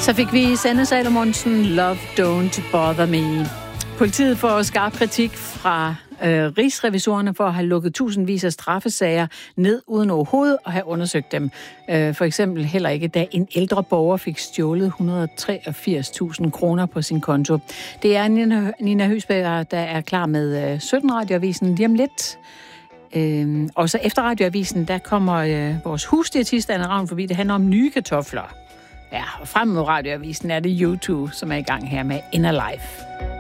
Så fik vi Sanne Salomonsen, Love Don't Bother Me. Politiet får skarp kritik fra rigsrevisorerne for at have lukket tusindvis af straffesager ned uden overhovedet at have undersøgt dem. For eksempel heller ikke, da en ældre borger fik stjålet 183.000 kroner på sin konto. Det er Nina Høsberg, der er klar med 17 Radioavisen lige om lidt. Og så efter Radioavisen, der kommer vores husdiætist Anne Ravn forbi. Det handler om nye kartofler. Ja, og frem mod Radioavisen er det YouTube, som er i gang her med Inner Life.